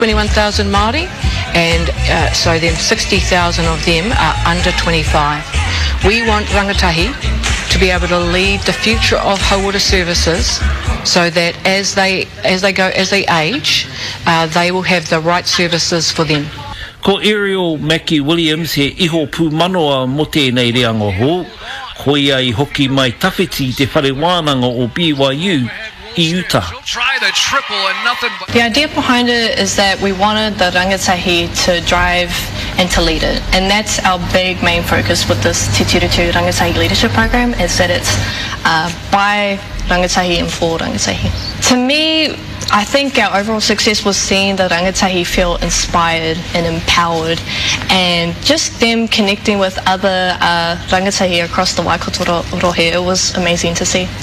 21,000 Māori, and so then 60,000 of them are under 25. We want rangatahi to be able to lead the future of Hauora services, so that as they age, they will have the right services for them. Ko Ariel Mackie Williams he iho pūmanoa mo tēnei reanga hō, ko ia I hoki mai tawhiti te whare wānanga o BYU I Utah. The idea behind it is that we wanted the rangatahi to drive and to lead it, and that's our big main focus with this Te Tūrutu Rangatahi Leadership Program, is that it's by rangatahi and for rangatahi. To me, I think our overall success was seeing the rangatahi feel inspired and empowered, and just them connecting with other rangatahi across the Waikato rohe. It was amazing to see.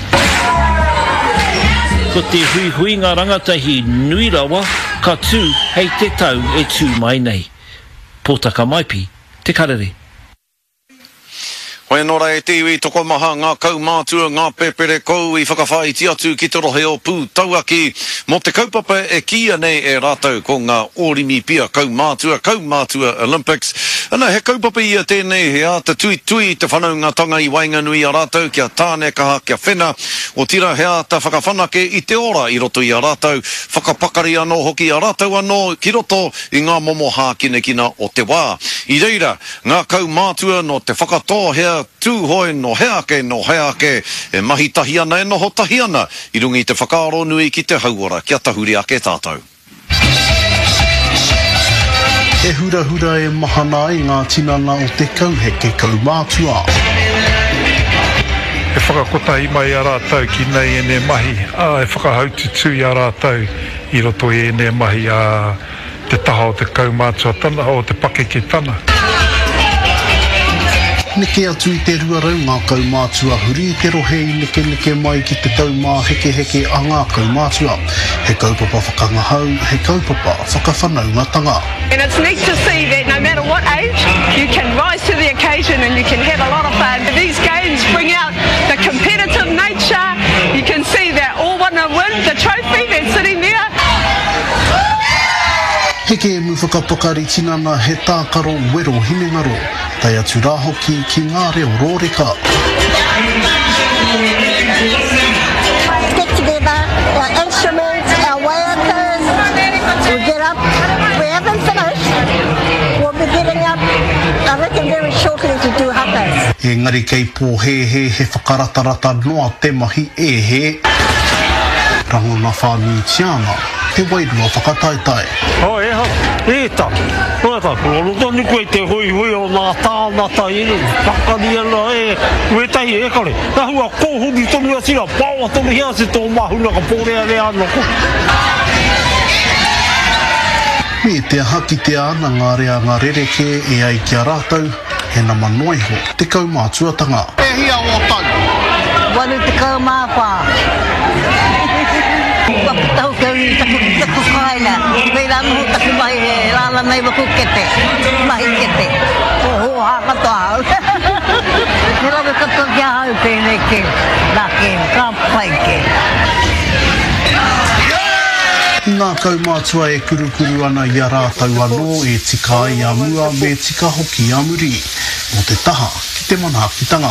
Ko te huihuinga rangatahi nui rawa, ka tū hei te tau e tū mai nei. Pōtaka maipi, te karere. Hoi nora e te iwi toko maha ngā kaumātua ngā pepere kou I whakawhaiti atu ki te rohe o pū tauaki. Mo te kaupapa e kia nei e rātou ko ngā orimi pia kaumātua Olympics. Ana he kaupapa ia tēnei hea te tui te whanaungatanga I Wainganui a rātou kia tāne kaha kia whena. O tira hea ta whakawhanake I te ora I roto I a rātou. Whakapakari anō hoki a rātou anō ki roto I ngā momo hākinekina o te wā. I reira, ngā kaumātua no te whakatō hea tūhoi no heake e mahi tahi ana e noho tahi ana I rungi te whakaaro nui ki te hauora kia tahuri ake tātou. E hura e mahana I ngā tinana o te kauheke kaumātua. E whakakota I mai a rātou ki nei ene mahi, e whakahaututu I a rātou I roto e ene mahi a te taha o te kaumātua tana o te pakeke tana. Neke atu I te ruarau ngā kaumātua huri te rohe I neke mai ki te taumā heke a ngā kaumātua. He kaupapa whakangahau, he kaupapa whakawhanaungatanga. And it's neat to see that no matter what age, you can rise to the occasion and you can have a lot of fun. These games bring out the competitive nature. You can see that all want to win the trophy that's sitting there. Heke e mu whakapakari tinana he tākaro wero hinengaro, tai atu rā hoki ki ngā reo rōreka. Get together, our instruments, our waiakas, we'll get up, we haven't finished, we'll be getting up, I reckon very shortly to do hakas. Engari kei pō he whakaratarata noa te mahi e he. Rangona whānui tiana. Te wairua whakataitai. E ta, kolo tonu koe te hui o nā tānata inu, pakari ana uetahi e kare. Nā hua kōhuri tonu a sira, pāua tonu hea se tō mahuna ka pōrea rea anoko. Me te haki te ana ngā rea ngā rereke e ai kia rātou, he na manoiho, te kaumātuatanga. E hia o tau. Waru te kaumāwha. Tau kau taku kaila, wei la muhu taku mai he, lala mai waku kete, mahi kete, ho haka toa. He lawe kato kia hau pēne ke, nā ke, ka pai ke. Ngā kaumātua e kurukuru ana I a rātau anō e tika ai a mua me tika hoki a muri, o te taha ki te manakitanga.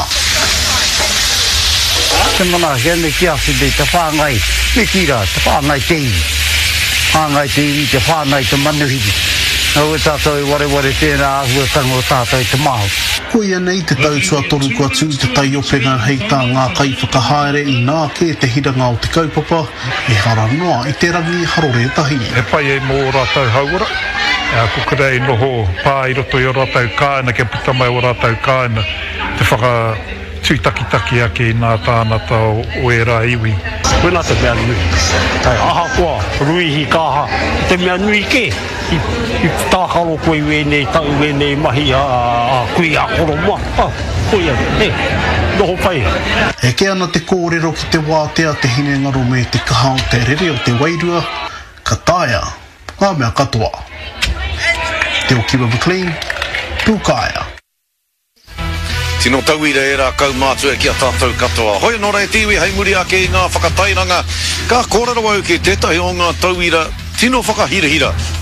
Te mana hene ki asi de te whāngai, me kira, te whāngai te iwi. Whāngai te iwi, te whāngai te manuhiri. Nau e tātou ware tēnā ahuatanga o tātou te mahu. Ko ia nei te tautua toru kua tū te tai openga hei tā ngā kai whakahaere I nā ke te hiranga o te kaupapa, e hara noa I te rangi harore tahi. E pai e mō rātou hauora, kukura e noho pā I roto I o rātou kāina, ke puta mai o rātou kāina, te whaka tūtakitaki ake I nā tānata o e rā iwi. Wena te mea nui. Tai aha koa, ruihi kāha, te mea nui ke. I tākaro koe wenei, tau wenei mahi a kui a koro mua. Koe noho pai. E ke ana te kōrero ki te wātea, te hinengaro me te kaha o te rere o te wairua, ka tāia, ngā mea katoa. Te o Kiwa McLean, Pūkāia. Tino tauira e rā kaumātua ki a tātou katoa. Hoi nora e tiwi hei muri ake I ngā whakatairanga. Ka kōrero au ki tētahi o ngā tauira tino whakahirahira